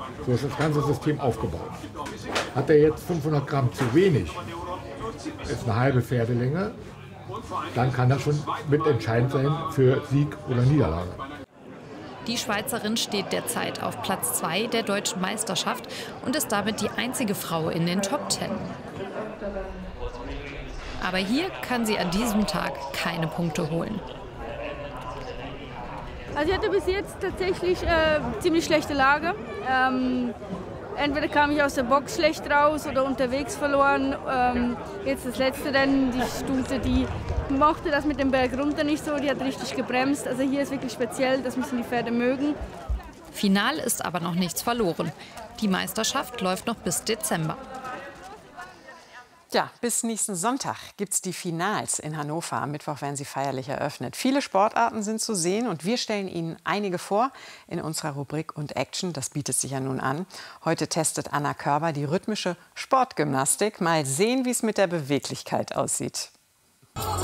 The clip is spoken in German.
So ist das ganze System aufgebaut. Hat er jetzt 500 Gramm zu wenig, ist eine halbe Pferdelänge, dann kann das schon mitentscheidend sein für Sieg oder Niederlage. Die Schweizerin steht derzeit auf Platz 2 der deutschen Meisterschaft und ist damit die einzige Frau in den Top 10. Aber hier kann sie an diesem Tag keine Punkte holen. Also ich hatte bis jetzt tatsächlich ziemlich schlechte Lage. Entweder kam ich aus der Box schlecht raus oder unterwegs verloren. Jetzt das letzte Rennen, die Stute, die mochte das mit dem Berg runter nicht so, die hat richtig gebremst. Also hier ist wirklich speziell, das müssen die Pferde mögen. Final ist aber noch nichts verloren. Die Meisterschaft läuft noch bis Dezember. Ja, bis nächsten Sonntag gibt es die Finals in Hannover. Am Mittwoch werden sie feierlich eröffnet. Viele Sportarten sind zu sehen und wir stellen Ihnen einige vor in unserer Rubrik und Action. Das bietet sich ja nun an. Heute testet Anna Körber die rhythmische Sportgymnastik. Mal sehen, wie es mit der Beweglichkeit aussieht.